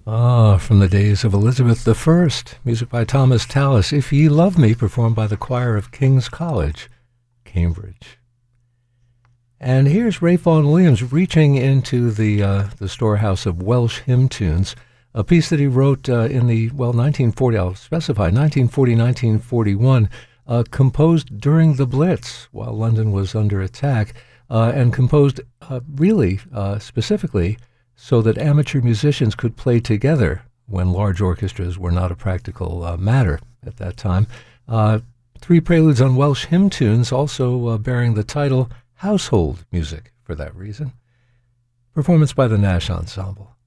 Ah, from the days of Elizabeth I, music by Thomas Tallis, If Ye Love Me, performed by the choir of King's College, Cambridge. And here's Ray Vaughan Williams reaching into the storehouse of Welsh hymn tunes, a piece that he wrote in the, 1940, I'll specify, 1940, 1941, composed during the Blitz while London was under attack, and composed really specifically so that amateur musicians could play together when large orchestras were not a practical matter at that time. Three preludes on Welsh hymn tunes, also bearing the title Household Music for that reason. Performance by the Nash Ensemble.